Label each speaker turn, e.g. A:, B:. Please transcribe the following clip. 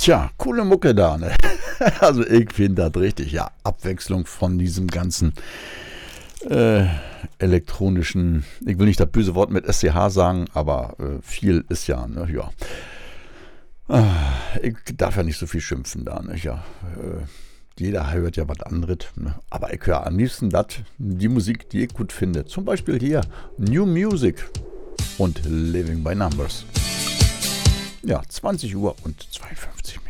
A: Tja, coole Mucke da, ne? Also ich finde das richtig, ja, Abwechslung von diesem ganzen äh, elektronischen, ich will nicht das böse Wort mit SCH sagen, aber viel ist ja, ne, ja. Ich darf ja nicht so viel schimpfen da, ne, ja. Jeder hört ja was anderes, ne? Aber ich höre am liebsten die Musik, die ich gut finde. Zum Beispiel hier New Music und Living by Numbers. Ja, 20 Uhr und 52 Minuten.